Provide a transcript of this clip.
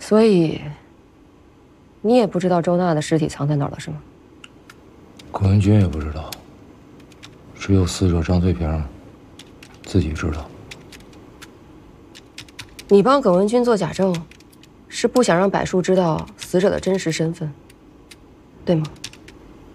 所以，你也不知道周娜的尸体藏在哪儿了，是吗？ 葛文军也不知道，只有死者张翠萍自己知道。 你帮葛文军做假证，是不想让柏树知道死者的真实身份，对吗？